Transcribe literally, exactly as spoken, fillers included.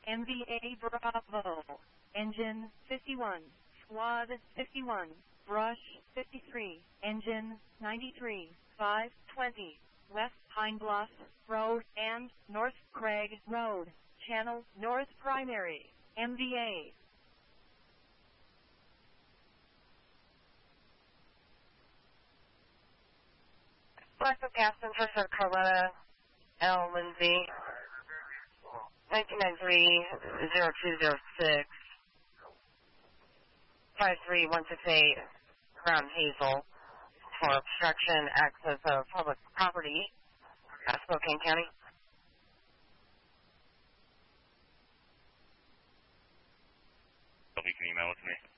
M V A Bravo, Engine fifty-one, Squad fifty-one, Brush fifty-three, Engine ninety-three, five twenty, West Pine Bluff Road and North Craig Road, Channel North Primary, M V A. Blackfoot passenger for Carletta L. Lindsay, nineteen ninety-three, zero two zero six, five three one six eight, Crown Hazel, for obstruction access of public property, uh, Spokane County. You can email it to me.